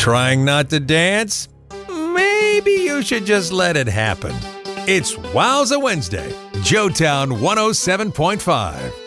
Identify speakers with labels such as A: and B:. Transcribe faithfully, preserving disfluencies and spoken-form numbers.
A: Trying not to dance? Maybe you should just let it happen. It's Wowza Wednesday, Joetown one oh seven point five.